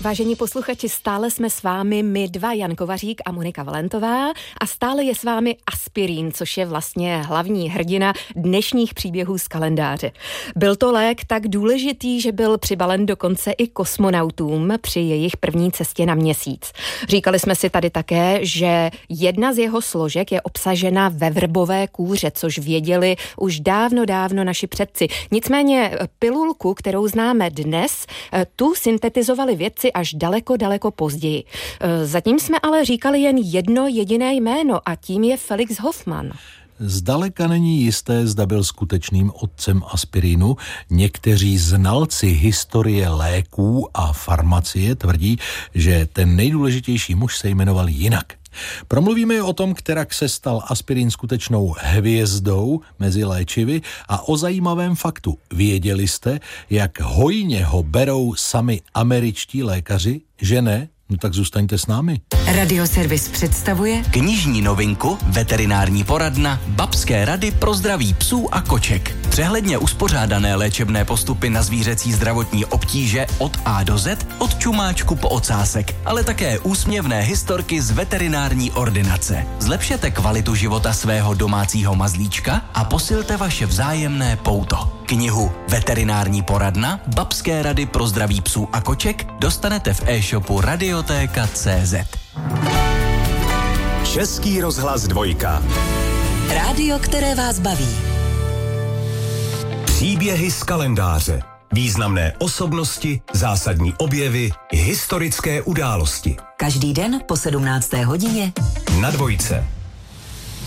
Vážení posluchači, stále jsme s vámi my dva, Jan Kovařík a Monika Valentová, a stále je s vámi aspirín, což je vlastně hlavní hrdina dnešních příběhů z kalendáře. Byl to lék tak důležitý, že byl přibalen dokonce i kosmonautům při jejich první cestě na Měsíc. Říkali jsme si tady také, že jedna z jeho složek je obsažena ve vrbové kůře, což věděli už dávno naši předci. Nicméně pilulku, kterou známe dnes, tu syntetizovali vědci až daleko později. Zatím jsme ale říkali jen jedno jediné jméno a tím je Felix Hoffmann. Zdaleka není jisté, zda byl skutečným otcem aspirínu. Někteří znalci historie léků a farmacie tvrdí, že ten nejdůležitější muž se jmenoval jinak. Promluvíme o tom, kterak se stal aspirín skutečnou hvězdou mezi léčivy a o zajímavém faktu. Věděli jste, jak hojně ho berou sami američtí lékaři, že ne? No tak zůstaňte s námi. Radioservis představuje knižní novinku Veterinární poradna Babské rady pro zdraví psů a koček. Přehledně uspořádané léčebné postupy na zvířecí zdravotní obtíže od A do Z, od čumáčku po ocásek, ale také úsměvné historky z veterinární ordinace. Zlepšete kvalitu života svého domácího mazlíčka a posilte vaše vzájemné pouto. Knihu Veterinární poradna Babské rady pro zdraví psů a koček dostanete v e-shopu Radioteka.cz. Český rozhlas 2. Rádio, které vás baví. Příběhy z kalendáře. Významné osobnosti, zásadní objevy, historické události. Každý den po 17. hodině na 2.